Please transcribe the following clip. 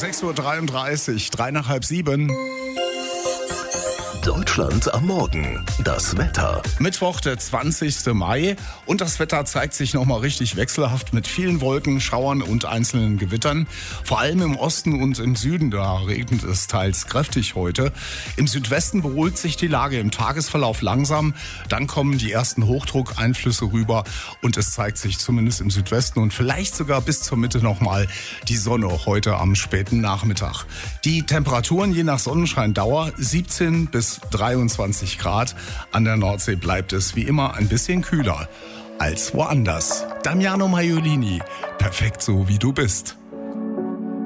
6.33 Uhr, 3 nach halb 7. Deutschland am Morgen. Das Wetter. Mittwoch, der 20. Mai. Und das Wetter zeigt sich nochmal richtig wechselhaft mit vielen Wolken, Schauern und einzelnen Gewittern. Vor allem im Osten und im Süden, da regnet es teils kräftig heute. Im Südwesten beruhigt sich die Lage im Tagesverlauf langsam. Dann kommen die ersten Hochdruckeinflüsse rüber und es zeigt sich zumindest im Südwesten und vielleicht sogar bis zur Mitte nochmal die Sonne heute am späten Nachmittag. Die Temperaturen je nach Sonnenscheindauer 17 bis 23 Grad. An der Nordsee bleibt es wie immer ein bisschen kühler als woanders. Damiano Maiolini, perfekt so wie du bist.